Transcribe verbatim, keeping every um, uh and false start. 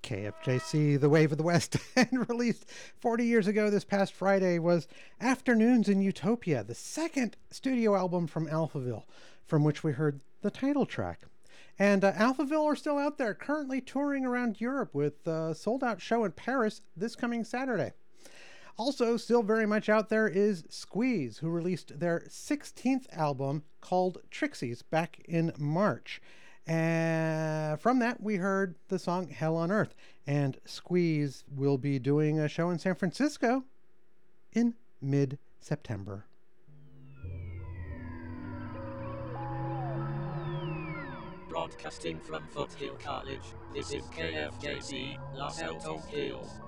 K F J C, The Wave of the West, and released forty years ago this past Friday was Afternoons in Utopia, the second studio album from Alphaville, from which we heard the title track. And uh, Alphaville are still out there, currently touring around Europe with a sold-out show in Paris this coming Saturday. Also, still very much out there is Squeeze, who released their sixteenth album called Trixies back in March. And from that, we heard the song Hell on Earth. And Squeeze will be doing a show in San Francisco in mid-September. Broadcasting from Foothill College, this is K F J C, Los Altos Hills.